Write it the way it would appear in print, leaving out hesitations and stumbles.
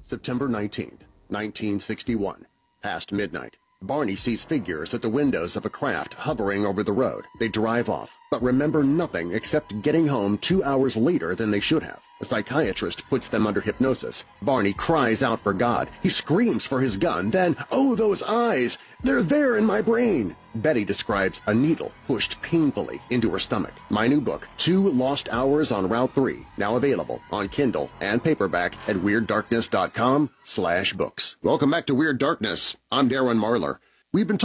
September 19th, 1961. Past midnight. Barney sees figures at the windows of a craft hovering over the road. They drive off, but remember nothing except getting home 2 hours later than they should have. A psychiatrist puts them under hypnosis. Barney cries out for God. He screams for his gun. Then, oh, those eyes! They're there in my brain! Betty describes a needle pushed painfully into her stomach. My new book, 2 Lost Hours on Route 3, now available on Kindle and paperback at WeirdDarkness.com/books. Welcome back to Weird Darkness. I'm Darren Marlar. We've been